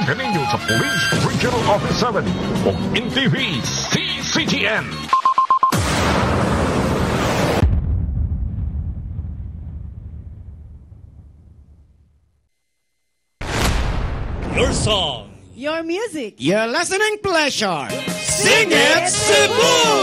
kaninyo sa Police Regional Office 7 o NTV CCTN. Your song. Your music. Your listening pleasure. Sing it, Cebu!